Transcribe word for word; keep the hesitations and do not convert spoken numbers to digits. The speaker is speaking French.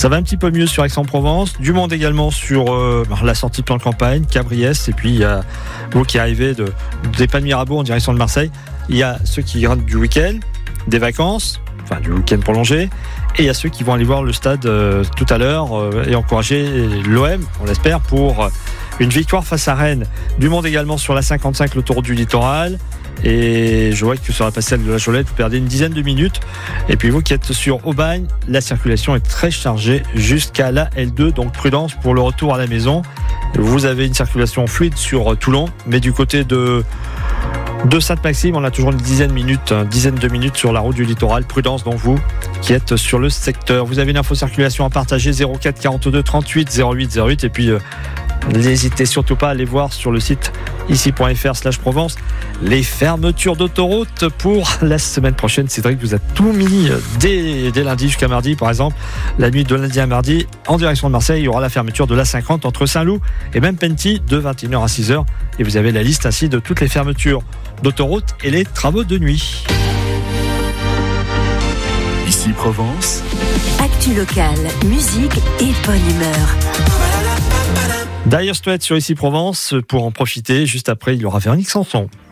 Ça va un petit peu mieux sur Aix-en-Provence. Du monde également sur euh, la sortie plan de campagne, Cabriès. Et puis il y a vous qui arrivez de, des Pas de Mirabeau en direction de Marseille. Il y a ceux qui rentrent du week-end, des vacances, enfin du week-end prolongé. Et il y a ceux qui vont aller voir le stade euh, tout à l'heure euh, et encourager l'O M, on l'espère, pour une victoire face à Rennes. Du monde également sur la cinquante-cinq, l'autoroute du littoral. Et je vois que sur la passerelle de la Jolette, vous perdez une dizaine de minutes. Et puis vous qui êtes sur Aubagne, la circulation est très chargée jusqu'à la L deux. Donc prudence pour le retour à la maison. Vous avez une circulation fluide sur Toulon, mais du côté de... De Sainte-Maxime, on a toujours une dizaine de minutes, une dizaine de minutes sur la route du littoral. Prudence donc vous qui êtes sur le secteur. Vous avez une info circulation à partager, zéro quatre quarante-deux trente-huit zéro huit zéro huit. Et puis euh, n'hésitez surtout pas à aller voir sur le site ici.fr slash Provence les fermetures d'autoroute pour la semaine prochaine. Cédric vous a tout mis dès, dès lundi jusqu'à mardi. Par exemple, la nuit de lundi à mardi, en direction de Marseille, il y aura la fermeture de l'A cinquante entre Saint-Loup et même Penty de vingt et une heures à six heures. Et vous avez la liste ainsi de toutes les fermetures d'autoroute et les travaux de nuit. Ici Provence. Actu locale, musique et bonne humeur. Dire Straits sur Ici Provence. Pour en profiter, juste après, il y aura Véronique Sanson.